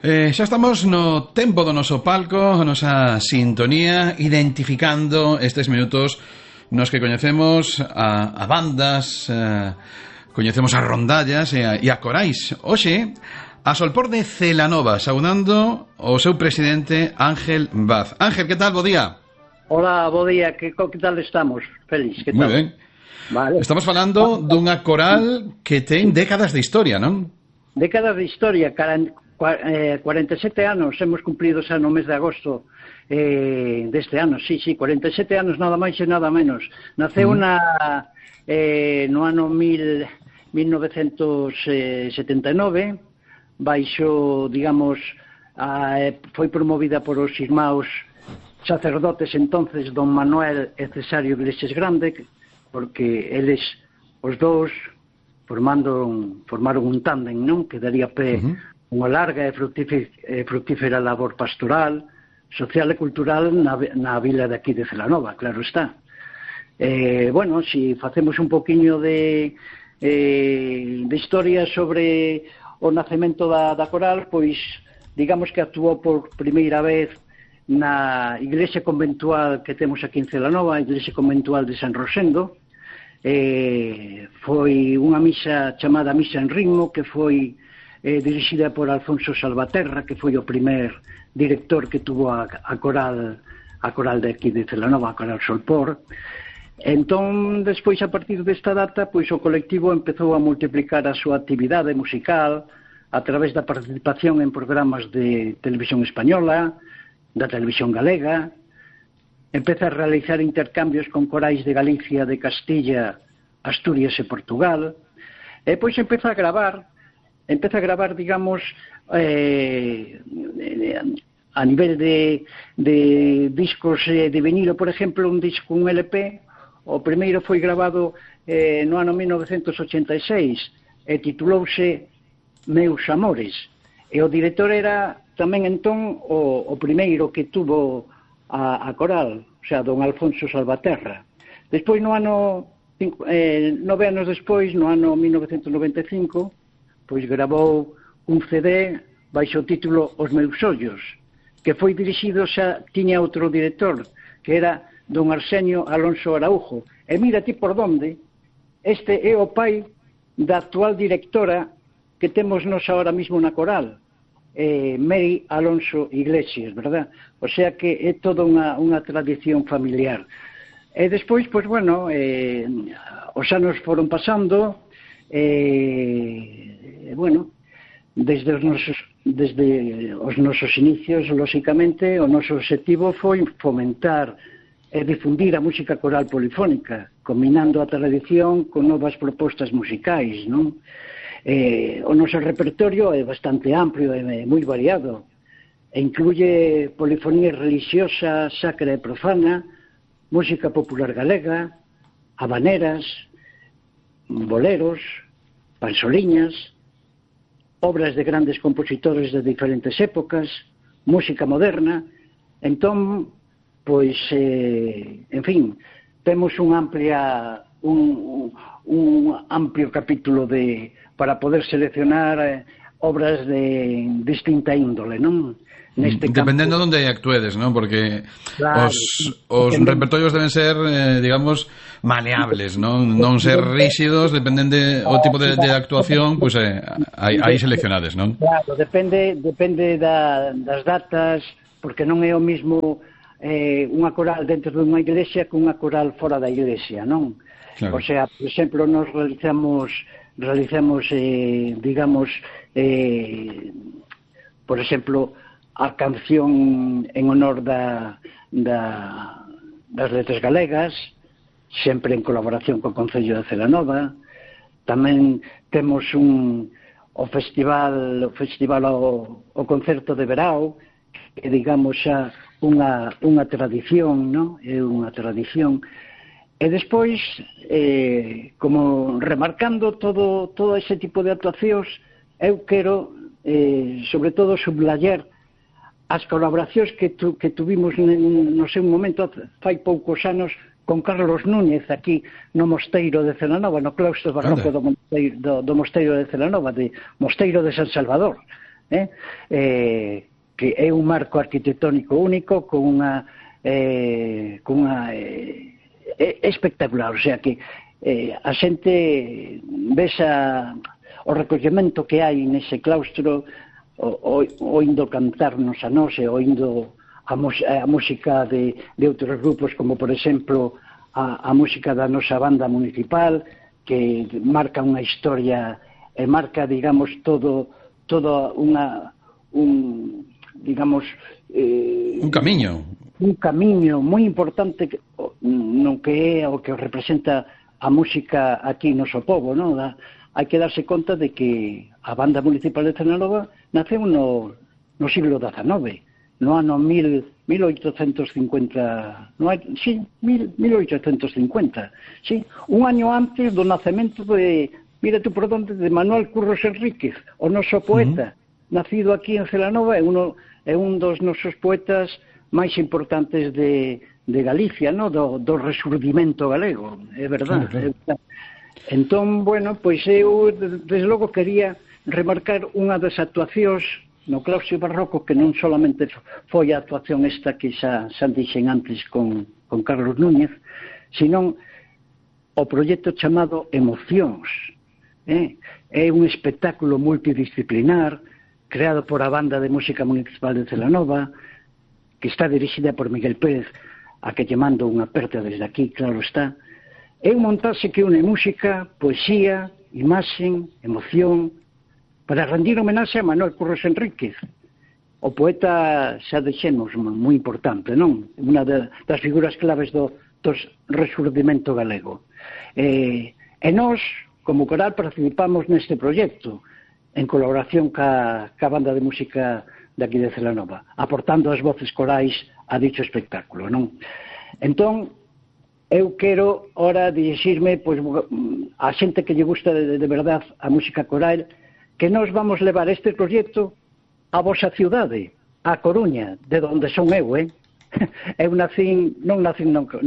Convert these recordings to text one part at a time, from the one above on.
Xa estamos no tempo do noso palco, a nosa sintonía, identificando estes minutos nos que coñecemos a bandas, coñecemos as rondallas e a corais. Hoxe, a Solpor de Celanova, saudando o seu presidente Ángel Vaz. Ángel, que tal? Bo día. Hola, bo día, que tal estamos? Feliz, que tal? Moi ben. Vale. Estamos falando dunha coral que ten décadas de historia, non? Décadas de historia, 47 anos hemos cumprido xa no mes de agosto deste ano, sí, 47 anos, nada máis e nada menos. Naceu no ano 1979, baixo, digamos, foi promovida por os irmãos sacerdotes entonces, don Manuel e Cesario Iglesias Grande, porque eles, os dous, formaron un tándem, non? Que daría pé unha larga e fructífera labor pastoral, social e cultural na vila de aquí de Celanova, claro está. Bueno, si facemos un poquinho de historia sobre o nacemento da coral, pois digamos que actuou por primeira vez na iglesia conventual que temos aquí en Celanova, a iglesia conventual de San Rosendo. Foi unha misa chamada Misa en Ritmo, que foi dirixida por Alfonso Salvaterra, que foi o primer director que tuvo a coral de aquí de Celanova, a coral Solpor. Entón, despois, a partir desta data, pois o colectivo empezou a multiplicar a súa actividade musical a través da participación en programas de televisión española, da televisión galega. Empeza a realizar intercambios con corais de Galicia, de Castilla, Asturias e Portugal. E pois empeza a gravar, digamos, a nivel de discos de vinilo, por exemplo, un disco, un LP, o primeiro foi grabado no ano 1986 e titulouse Meus Amores, e o director era tamén entón o primeiro que tuvo a coral, o sea, don Alfonso Salvaterra. Despois, no ano 9 anos despois, no ano 1995, pois gravou un CD baixo o título Os Meus Ollos, que foi dirixido, xa tiña outro director, que era don Arsenio Alonso Araujo. E mira ti por donde, este é o pai da actual directora que temos nos ahora mismo na coral, Mary Alonso Iglesias, verdad? O sea que é toda unha tradición familiar. E despois, pois, bueno, os anos foron pasando, bueno, desde os nosos inicios, lóxicamente, o noso objetivo foi fomentar e difundir a música coral polifónica, combinando a tradición con novas propostas musicais, non? O noso repertorio é bastante amplio e moi variado, e incluye polifonía religiosa, sacra e profana, música popular galega, habaneras, boleros, pansoliñas, obras de grandes compositores de diferentes épocas, música moderna. Entón, pois, en fin, temos un amplio capítulo para poder seleccionar obras de distinta índole, non? Dependendo de onde actuedes, non? Porque claro, os repertorios deben ser, digamos, maleables, non ser rígidos, dependen o tipo de actuación, pois hai seleccionades, non? Claro, depende das datas, porque non é o mismo unha coral dentro dunha iglesia que unha coral fora da iglesia, non? Claro. O sea, por exemplo, nos realizamos digamos, por exemplo, a canción en honor das letras galegas, sempre en colaboración co Concello de Celanova. Tamén temos o concerto de verao, que digamos xa unha tradición, non? É unha tradición. E despois, como remarcando todo ese tipo de actuacións, eu quero, sobre todo, sublayar as colaboracións que tuvimos no seu momento, fai poucos anos, con Carlos Núñez, aquí no Mosteiro de Celanova, no claustro barroco do Mosteiro de Celanova, de Mosteiro de San Salvador. que é un marco arquitectónico único con unha espectacular, o sea que a xente vesa o recollemento que hai nese claustro o indo cantarnos a nós e o indo a música de outros grupos, como por exemplo a música da nosa banda municipal, que marca unha historia e marca, digamos, todo digamos un camiño moi importante no que é o que representa a música aquí no noso povo, non? Hai que darse conta de que a banda municipal de Celanova naceu no siglo XIX, no ano 1850, sí, 1850, sí, un año antes do nacemento de, mira tú por onde, de Manuel Curros Enríquez, o noso poeta, nacido aquí en Celanova, é un dos nosos poetas máis importantes de Galicia, no? do resurdimento galego, é verdade. Claro. Entón, bueno, pois eu desde logo quería remarcar unha das actuacións no claustro barroco, que non solamente foi a actuación esta que xa dixen antes con Carlos Núñez, sino o proxecto chamado Emocións. É un espectáculo multidisciplinar creado por a Banda de Música Municipal de Celanova, que está dirixida por Miguel Pérez, a que lle mando unha aperta desde aquí, claro está. É un montaxe que une música, poesía, imaxen, emoción, para rendir homenaxe a Manuel Curros Enríquez, o poeta, xa dixemos, moi importante, non? Unha das figuras claves do resurdimento galego. E nós, como coral, participamos neste proxecto, en colaboración ca Banda de Música de aquí de Celanova, aportando as voces corais a dicho espectáculo, non? Entón, eu quero ora dirixirme pois, a xente que lle gusta de verdade a música coral, que nós vamos levar este proxecto a vosa ciudade, a Coruña, de onde son eu, Eu non nacín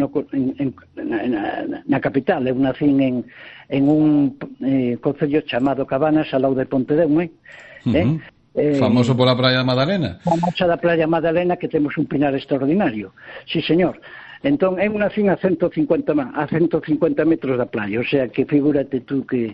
na capital, eu nacín en un concello chamado Cabanas, ao lado de Pontedeume, famoso pola Praia da Madalena. Famosa da Praia Madalena, que temos un pinar extraordinario. Sí, señor. Entón, eu nacín a 150 metros da playa, o sea, que figúrate tú que...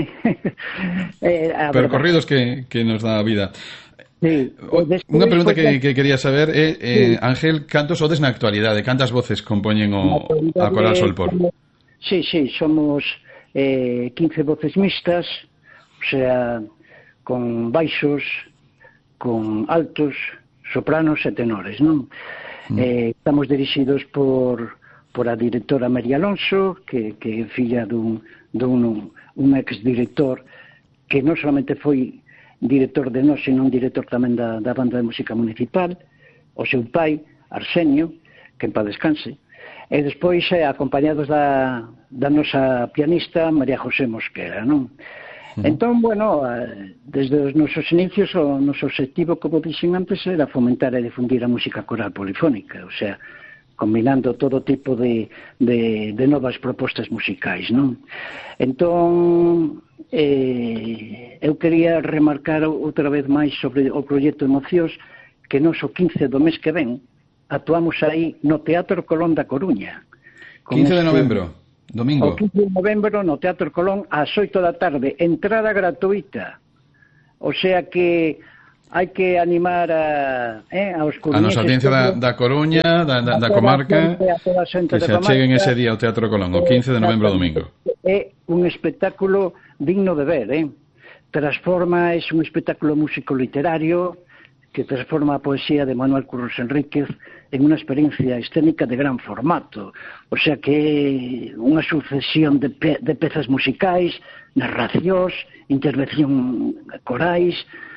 Percorridos que nos dá a vida. Sí. Unha pregunta que quería saber é, Ángel, cantos sodes na actualidade? Cantas voces compoñen a Coral Solpor? Sí, somos 15 voces mixtas, o sea, con baixos, con altos, sopranos e tenores, non? Estamos dirixidos por a directora María Alonso, que é filla dun ex-director que non solamente foi director de nós, sino un director tamén da Banda de Música Municipal, o seu pai, Arsenio, que en paz descanse, e despois acompañados da nosa pianista María José Mosquera, non? Entón, bueno, desde os nosos inicios o noso objetivo, como dixen antes, era fomentar e difundir a música coral polifónica, o sea, combinando todo tipo de novas propostas musicais, non? Entón, eu quería remarcar outra vez máis sobre o proxecto Emocións, que nos o 15 do mes que ven actuamos aí no Teatro Colón da Coruña. 15 de novembro, domingo. O 15 de novembro no Teatro Colón ás 8 da tarde, entrada gratuita. O sea que hai que animar aos coruñeses. A nosa audiencia da Coruña, da comarca, que se acheguen ese día ao Teatro Colón, o 15 de novembro domingo. É un espectáculo digno de ver, é un espectáculo músico-literario que transforma a poesía de Manuel Curros Enríquez en unha experiencia escénica de gran formato, o sea que é unha sucesión de pezas musicais, narracións, intervención corais.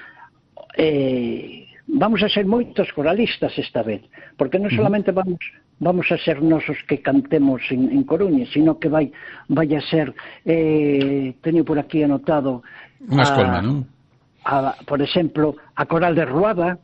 Vamos a ser moitos coralistas esta vez, porque non solamente vamos a ser nosos que cantemos en Coruña, sino que vai a ser, teño por aquí anotado, unha escolma, non? Por exemplo, a Coral de Ruada,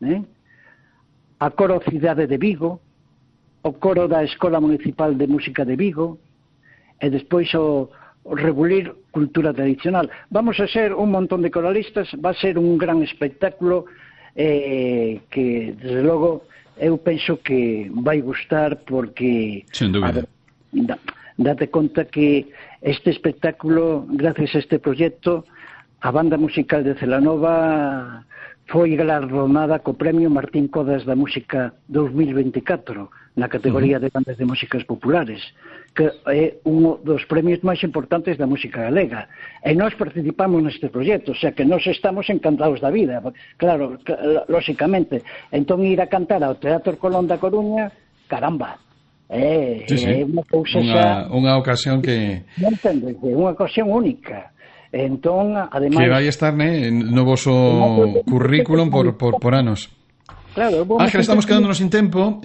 a Coro Cidade de Vigo, o Coro da Escola Municipal de Música de Vigo, e despois o rebulir cultura tradicional. Vamos a ser un montón de coralistas, va a ser un gran espectáculo que, desde logo, eu penso que vai gustar porque... Sin dúbida. Date conta que este espectáculo, gracias a este proxecto, a Banda Musical de Celanova foi galardonada co Premio Martín Codas da Música 2024 na categoría de bandas de músicas populares, que é un dos premios máis importantes da música galega. E nós participamos neste proxecto, o sea que nós estamos encantados da vida. Claro, lóxicamente. Entón, ir a cantar ao Teatro Colón da Coruña, caramba, sí. unha cousa unha ocasión que... Non entendes, é unha ocasión única. Entón, ademais... Que vai estar no voso currículum por anos. Claro, Ángel, estamos quedándonos sin tempo.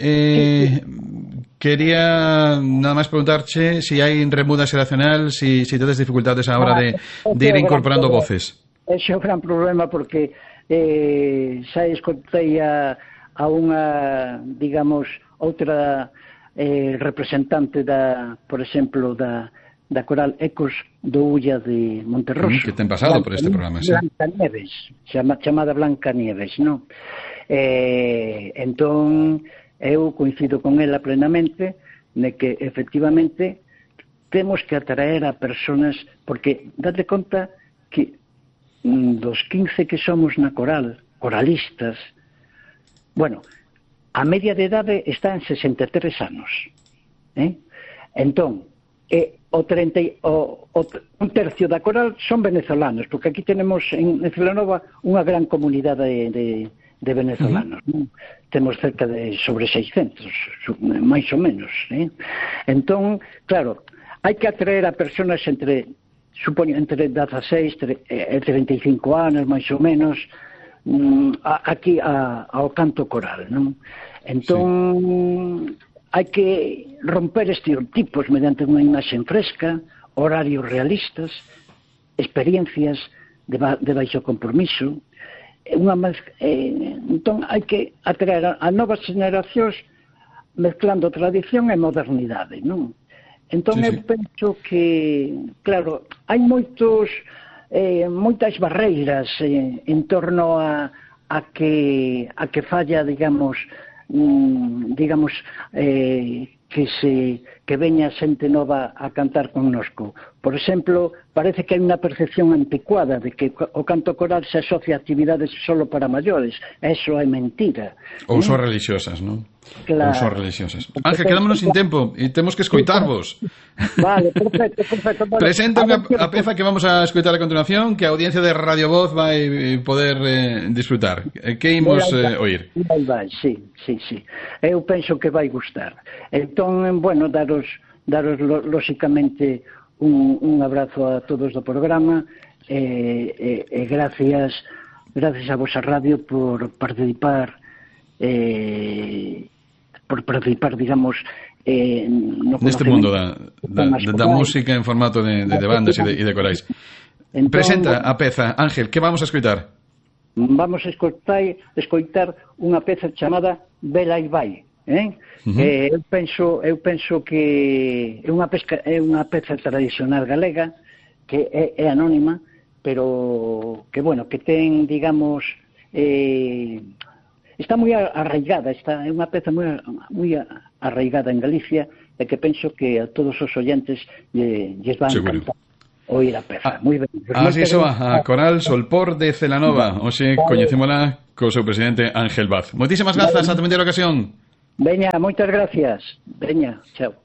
Quería nada máis preguntarche si hai remuda xeracional, si tedes dificultades a hora de ir incorporando voces. Ese é o gran problema porque xa escoitei a unha, digamos, outra representante por exemplo, da coral Ecos do Ulla de Monterroso. Que ten pasado por este programa, sí. Blanca Nieves, chamada Blanca Nieves, non? Entón, eu coincido con ela plenamente de que, efectivamente, temos que atraer a personas, porque date conta que dos 15 que somos na coral, coralistas, bueno, a media de idade está en 63 anos. Entón, un tercio da coral son venezolanos, porque aquí tenemos en Celanova unha gran comunidade de venezolanos. Temos cerca de sobre 600, máis ou menos. Entón, claro, hai que atraer a personas entre 16 e 35 anos, máis ou menos, aquí ao canto coral, non? Entón, hai que romper estereotipos mediante unha imaxe fresca, horarios realistas, experiencias de baixo compromiso. Entón, hai que atraer a novas generacións mezclando tradición e modernidade, non? Entón, eu penso que, claro, hai moitas barreiras en torno a que falla, digamos, que veña xente nova a cantar connosco. Por exemplo, parece que hai unha percepción anticuada de que o canto coral se asocia a actividades solo para maiores. Eso é mentira. Ou son religiosas, non? Claro. Ou son religiosas. Ángel, quedámonos sin tempo e temos que escoitarvos. Vale, perfecto. Vale. Presenta a peza que vamos a escoitar a continuación, que a audiencia de Radio Voz vai poder disfrutar. Que imos oír? Vai, sí. Eu penso que vai gustar. Entón, bueno, daros lóxicamente un abrazo a todos do programa e gracias a vosa radio por participar, digamos, neste mundo da música en formato de bandas e de corais. Entón, presenta a peza, Ángel, que vamos a escoitar? Vamos a escoitar unha peza chamada Vela e Vai. Eu penso que é unha peza tradicional galega que é anónima, pero que, bueno, que ten, digamos, está moi arraigada, é unha peza moi arraigada en Galicia, e que penso que a todos os oyentes lles van a encantar oír a peza. Moi ben. Así soa a Coral Solpor de Celanova. Hoxe coñecémola co seu presidente Ángel Vaz. Moitísimas grazas, ata a ocasión. Veña, moitas gracias. Veña, chao.